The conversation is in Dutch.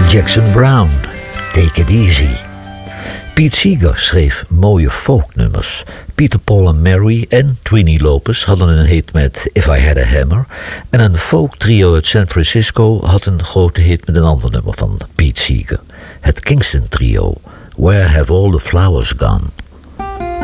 Jackson Browne, Take It Easy. Pete Seeger schreef mooie folknummers. Peter, Paul and Mary en Trini Lopez hadden een hit met If I Had a Hammer. En een folk trio uit San Francisco had een grote hit met een ander nummer van Pete Seeger. Het Kingston Trio, Where Have All the Flowers Gone?